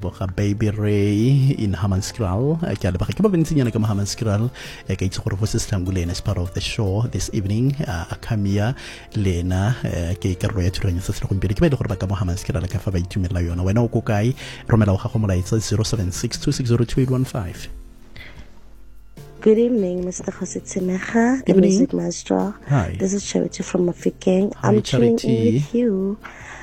leboga Baby Ray in Hammanskraal ke a leboga ke ba bentsinyana ka Hammanskraal ke itse gore Voices Hlanguleni is part of the show this evening Akamia lena ke karolo ya thulaganyo se se gompieno ke ba ile gore ba ka Hammanskraal ka fa ba itumela yona wena o ko kae romela o ga go molaetsa 0762602815. Good evening, Mr. Khositsimekha, the music maestro. Hi. This is Charity from Mafikeng. Hi, I'm tuning Charity. in with you.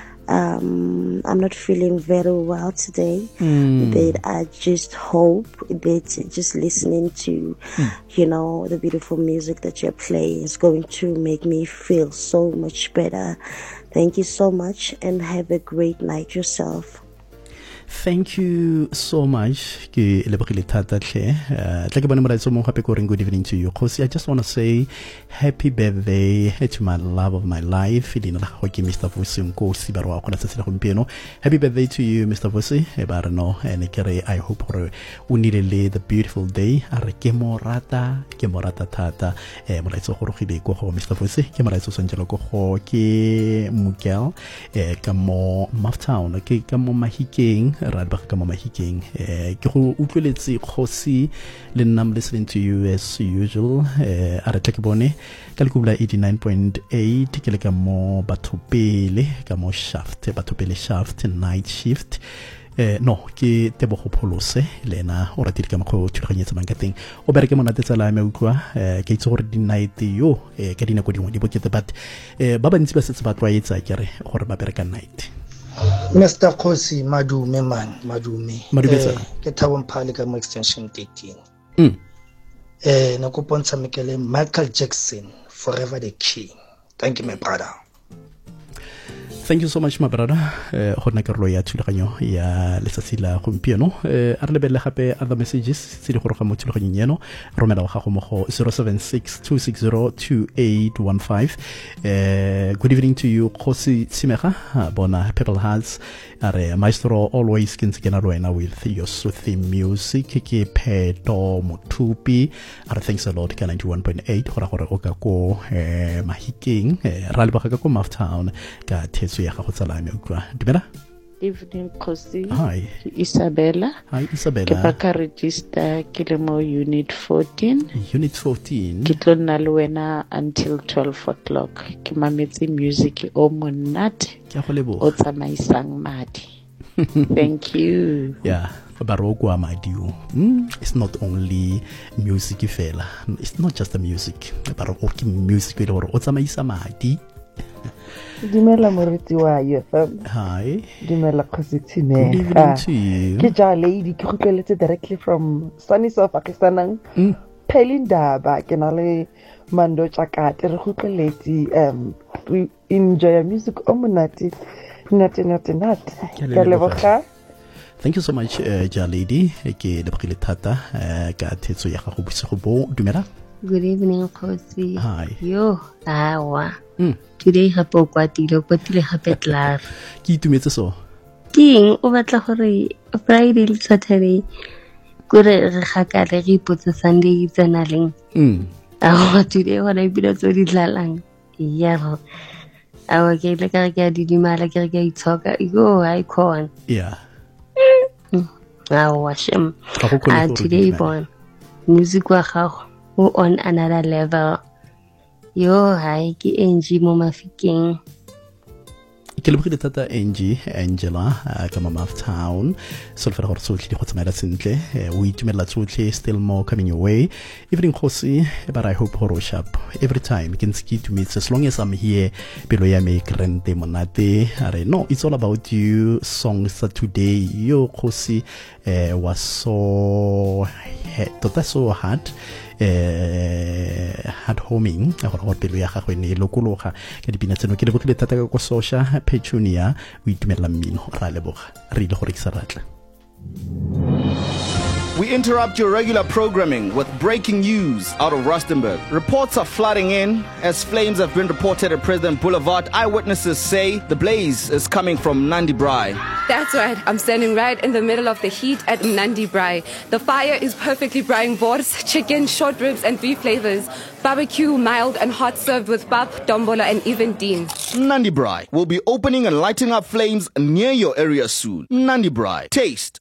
I'm not feeling very well today, but I just hope that just listening to, the beautiful music that you're playing is going to make me feel so much better. Thank you so much and have a great night yourself. Thank you so much. Ke lebogile thata tle. Tla ke bone molaetsa mo gape ko reng good evening to you. Khosi, I just want to say happy birthday to my love of my life. Leina la gago ke Mr. Vusi Nkosi ba re wa gona se se gompieno. Happy birthday to you Mr. Vusi. E ba re no ene ke re I hope gore o nilele the beautiful day. A re ke mo rata thata. Molaetsa go rogile go go Mr. Vusi. Ke molaetsa o sentjelo go go ke Mugel ka mo Maftown ke ka mo Mahikeng ra ba ka mo Mahikeng ke go utlweletse Khosi le nna I'm listening to you as usual a re tle ke bone ka lekubula 89.8 ke le ka mo Bathopele ka mo Bathopele shaft night shift no ke Tebogo Pholose lena o ratile ka mo thulaganyetsa bang ka teng o bereke monate tsala me utlwa ke itse gore di night yo ka dinako dingwe di bokete but ba bantsi ba setse ba tlwaetsa kere gore ba bereka night. Mr. Khosi madume sir. Ke Thabo Mphale ka mo extension 13 na go pontsha mekele Michael Jackson Forever the King. Thank you my brother. Thank you so much my brother. Hona karolo ya thulaganyo ya letsatsi la gompieno a re lebelle gape other messages tse di go roga mo thulaganyong eno romela ga go mo go 0762602815. Good evening to you Khosi Tsimekha bona Purple Hearts are maestro always ke ntse ke na le wena with your soothing music ke Pheto Mothupi are thanks a lot ka 91.8 gore o ka ko Mahikeng ra le ba ka ko Maftown ka thetso ya ga go tsala me utlwa dumela. Evening Khosi. Hi Isabella. Hi Isabella. Ke ba ka register ke le mo unit 14 ke tlo nna le wena until 12 o'clock ke mametse music o monate ke go lebo o tsamaisang madi. Thank you. Yeah barokwa madio it's not only music fela, it's not just the music barokwa music le gore o tsamaisa madi. Dumela moriti wa UFM. Hi. Dumela Khositsimekha. Ke ja lady ke khutleletse directly from sunny South Pakistan. Pelindaba ke na le Mando Chakate re khutleletse we enjoy music o monate nat. Ke leboga. Thank you so much ja lady ke lebogile thata ka thetso ya gago bosigo bo dumela. Good evening Khosi. Hi. Yo awa. Today gape o kwatile gape tlar ke itumetse so king o batla gore Friday le Saturday gore re gakale re ipotse Sunday tsena leng today wala ibile tso di tlalang ya awa ke le ka ke di dimala ke ke itshoka yo I con yeah awa shem today born music wa gago on another level. Yo hai ke Angie mo Mafikeng. Ke lebogile thata Angela ka Maftown so le fela gore tsotlhe di go tsamaela sentle o itumela tsotlhe still more coming your way. Evening Khosi but I hope horo sharp every time ke ntse ke itumetse as long as I'm here pelo ya me grande monate are no it's all about you songs today yo Khosi was so hard homing gore pelo ya gagwe ne lokologa ka dipina tseno ke lebogile thata ka go Sosha Petunia o itumela mmino ra leboga re ile gore ke sa ratla. We interrupt your regular programming with breaking news out of Rustenburg. Reports are flooding in as flames have been reported at President Boulevard. Eyewitnesses say the blaze is coming from Nandi Braai. That's right. I'm standing right in the middle of the heat at Nandi Braai. The fire is perfectly braaiing boars, chicken, short ribs, and beef flavors. Barbecue, mild and hot, served with pap, dombola, and even dean. Nandi Braai will be opening and lighting up flames near your area soon. Nandi Braai. Taste